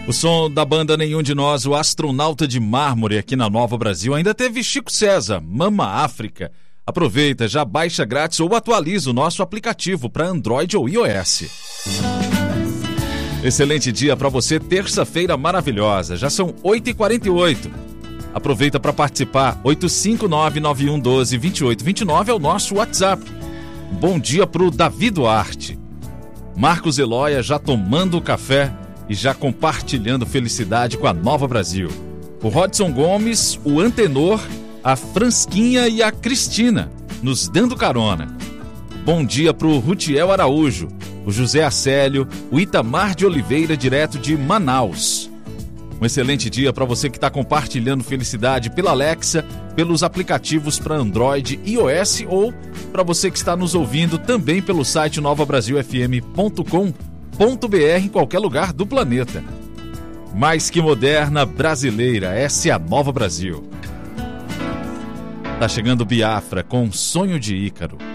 O som da banda Nenhum de Nós, o Astronauta de Mármore, aqui na Nova Brasil. Ainda teve Chico César, Mama África. Aproveita, já baixa grátis ou atualiza o nosso aplicativo para Android ou iOS. Excelente dia para você, terça-feira maravilhosa. Já são 8h48. Aproveita para participar. 859-9112-2829 é o nosso WhatsApp. Bom dia para o Davi Duarte. Marcos Eloia já tomando café e já compartilhando felicidade com a Nova Brasil. O Rodson Gomes, o Antenor, a Fransquinha e a Cristina, nos dando carona. Bom dia pro Rutiel Araújo, o José Acélio, o Itamar de Oliveira, direto de Manaus. Um excelente dia para você que está compartilhando felicidade pela Alexa, pelos aplicativos para Android e iOS, ou para você que está nos ouvindo também pelo site novabrasilfm.com.br em qualquer lugar do planeta. Mais que moderna, brasileira, essa é a Nova Brasil. Tá chegando Biafra com Sonho de Ícaro.